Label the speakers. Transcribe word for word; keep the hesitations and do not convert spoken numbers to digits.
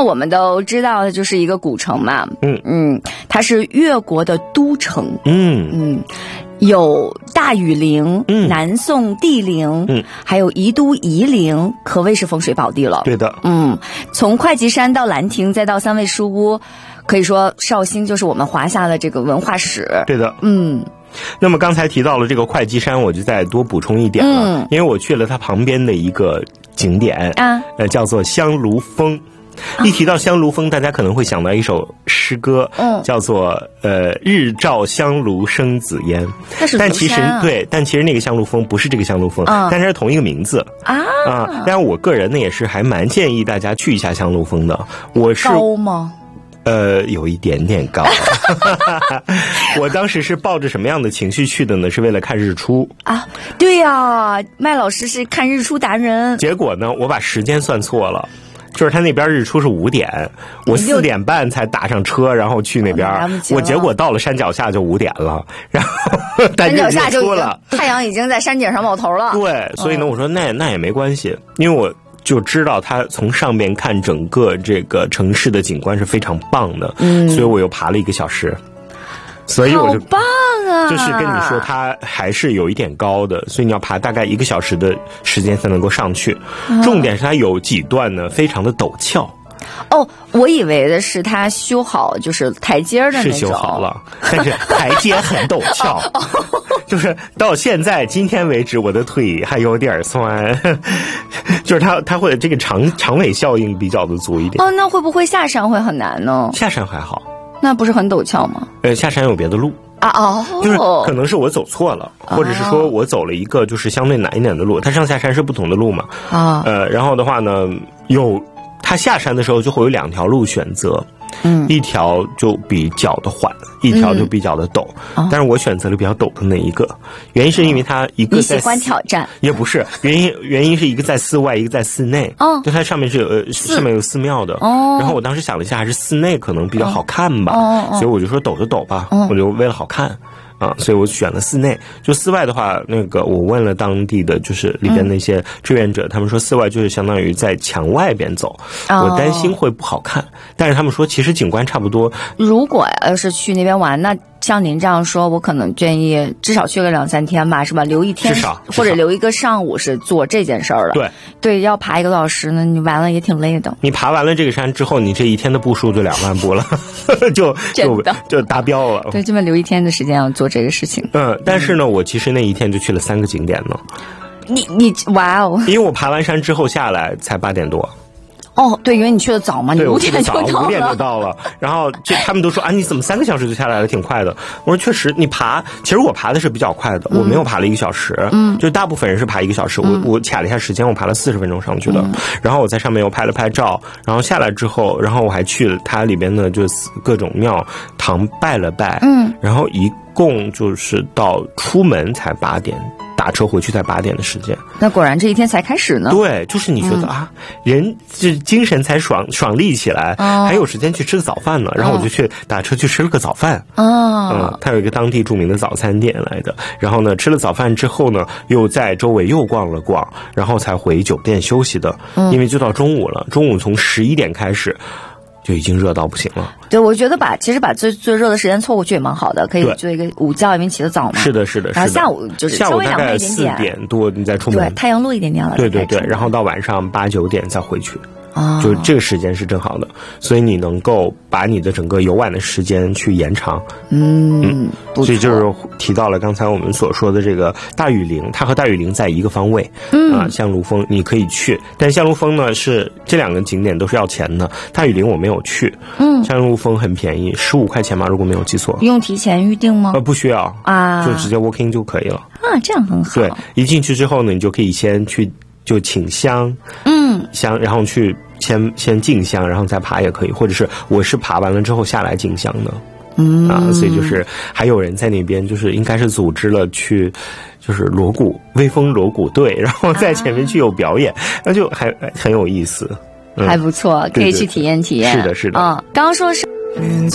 Speaker 1: 那我们都知道的就是一个古城嘛，
Speaker 2: 嗯
Speaker 1: 嗯，它是越国的都城，
Speaker 2: 嗯
Speaker 1: 嗯。有大禹陵、
Speaker 2: 嗯、
Speaker 1: 南宋帝陵，
Speaker 2: 嗯，
Speaker 1: 还有宜都夷陵，可谓是风水宝地了。
Speaker 2: 对的，
Speaker 1: 嗯，从会稽山到兰亭，再到三味书屋，可以说绍兴就是我们华夏的这个文化史。
Speaker 2: 对的，
Speaker 1: 嗯。
Speaker 2: 那么刚才提到了这个会稽山，我就再多补充一点了，
Speaker 1: 嗯、
Speaker 2: 因为我去了它旁边的一个景点
Speaker 1: 啊，
Speaker 2: 呃，叫做香炉峰。一提到香炉峰，大家可能会想到一首诗歌，嗯，叫做呃日照香炉生紫烟。但其实对，但其实那个香炉峰不是这个香炉峰，嗯、但是是同一个名字啊啊。但是我个人呢也是还蛮建议大家去一下香炉峰的。我是
Speaker 1: 高吗？
Speaker 2: 呃，有一点点高。我当时是抱着什么样的情绪去的呢？是为了看日出
Speaker 1: 啊？对呀、啊，麦老师是看日出达人。
Speaker 2: 结果呢，我把时间算错了。就是他那边日出是五点，我四点半才打上车，然后去那边，我结果到了山脚下就五点了，然后山脚下就了，
Speaker 1: 太阳已经在山顶上冒头了。
Speaker 2: 对，所以呢，我说那那也没关系，因为我就知道它从上面看整个这个城市的景观是非常棒的，嗯，所以我又爬了一个小时。所以我就
Speaker 1: 好棒啊！
Speaker 2: 就是跟你说，它还是有一点高的，所以你要爬大概一个小时的时间才能够上去。嗯、重点是它有几段呢，非常的陡峭。
Speaker 1: 哦，我以为的是它修好就是台阶的那种。
Speaker 2: 是修好了，但是台阶很陡峭，就是到现在今天为止，我的腿还有点酸，就是它它会这个长长尾效应比较的足一点。
Speaker 1: 哦，那会不会下山会很难呢？
Speaker 2: 下山还好。
Speaker 1: 那不是很陡峭吗？
Speaker 2: 呃，下山有别的路
Speaker 1: 啊哦，
Speaker 2: 就是可能是我走错了，哦、或者是说我走了一个就是相对难一点的路。它上下山是不同的路嘛？啊、哦，呃，然后的话呢，有它下山的时候就会有两条路选择。嗯，一条就比较的缓，一条就比较的陡，嗯、但是我选择了比较陡的那一个，原因是因为它一个在、
Speaker 1: 你喜欢挑战，
Speaker 2: 也不是原因，原因是一个在寺外，一个在寺内，哦，就它上面是有呃上面有寺庙的，哦，然后我当时想了一下，还是寺内可能比较好看吧，哦，哦所以我就说陡就陡吧，哦、我就为了好看。啊，所以我选了寺内。就寺外的话，那个我问了当地的就是里边那些志愿者，嗯、他们说寺外就是相当于在墙外边走，哦、我担心会不好看。但是他们说其实景观差不多。
Speaker 1: 如果要是去那边玩，那像您这样说，我可能建议至少去个两三天吧，是吧？留一天，
Speaker 2: 至少
Speaker 1: 或者留一个上午是做这件事儿的。
Speaker 2: 对
Speaker 1: 对，要爬一个多小时呢，你完了也挺累的。
Speaker 2: 你爬完了这个山之后，你这一天的步数就两万步了，就就就达标了。
Speaker 1: 对，这么留一天的时间要做这个事情。
Speaker 2: 嗯，但是呢，我其实那一天就去了三个景点呢。
Speaker 1: 你你哇哦！
Speaker 2: 因为我爬完山之后下来才八点多。
Speaker 1: 哦，对，因为你去的早嘛，你五点就到了，
Speaker 2: 五点就到了。然后这他们都说啊，你怎么三个小时就下来了，挺快的。我说确实，你爬，其实我爬的是比较快的，嗯、我没有爬了一个小时。嗯，就大部分人是爬一个小时，嗯、我我卡了一下时间，我爬了四十分钟上去的。嗯、然后我在上面又拍了拍照，然后下来之后，然后我还去了它里边的就是各种庙堂拜了拜。嗯，然后一共就是到出门才八点。打车回去才八点的时间，
Speaker 1: 那果然这一天才开始呢。
Speaker 2: 对，就是你觉得、嗯、啊，人这精神才爽爽利起来，哦、还有时间去吃个早饭呢。然后我就去打车去吃了个早饭。哦，嗯，它有一个当地著名的早餐店来的。然后呢，吃了早饭之后呢，又在周围又逛了逛，然后才回酒店休息的。嗯、因为就到中午了，中午从十一点开始。就已经热到不行了。
Speaker 1: 对，我觉得把其实把最最热的时间错过去也蛮好的，可以做一个午觉，因为起得早嘛。
Speaker 2: 是的，是的。
Speaker 1: 然后下午就是
Speaker 2: 下午大概四点多你再出门，
Speaker 1: 对，太阳落一点点了。
Speaker 2: 对对对，然后到晚上八九点再回去。哦，就这个时间是正好的，所以你能够把你的整个游玩的时间去延长。嗯，嗯所以就是提到了刚才我们所说的这个大禹陵，它和大禹陵在一个方位。嗯啊，香炉峰你可以去，但香炉峰呢是这两个景点都是要钱的。大禹陵我没有去，嗯，香炉峰很便宜，十五块钱嘛，如果没有记错。
Speaker 1: 用提前预定吗？
Speaker 2: 呃，不需要啊，就直接 walk in 就可以了。
Speaker 1: 啊，这样很好。
Speaker 2: 对，一进去之后呢，你就可以先去。就请香，嗯，香，然后去先先进香，然后再爬也可以，或者是我是爬完了之后下来进香的，嗯啊，所以就是还有人在那边，就是应该是组织了去，就是锣鼓微风锣鼓队，然后在前面去有表演，那、啊、就还很有意思，
Speaker 1: 嗯、还不错，可以去体验体验。
Speaker 2: 是的，是的，
Speaker 1: 嗯，刚刚说是。